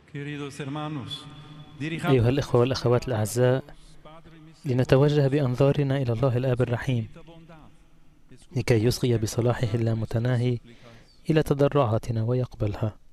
أيها الإخوة والأخوات الأعزاء، لنتوجه بأنظارنا إلى الله الآب الرحيم لكي يصغي بصلاحه اللامتناهي إلى تضرعاتنا ويقبلها.